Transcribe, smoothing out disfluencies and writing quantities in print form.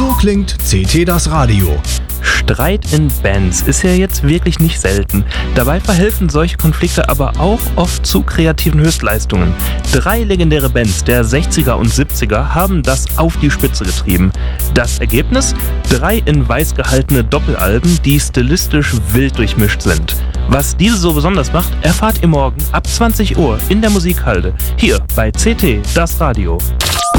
So klingt CT das Radio. Streit in Bands ist ja jetzt wirklich nicht selten. Dabei verhelfen solche Konflikte aber auch oft zu kreativen Höchstleistungen. 3 legendäre Bands der 60er und 70er haben das auf die Spitze getrieben. Das Ergebnis? 3 in weiß gehaltene Doppelalben, die stilistisch wild durchmischt sind. Was diese so besonders macht, erfahrt ihr morgen ab 20 Uhr in der Musikhalde, hier bei CT das Radio.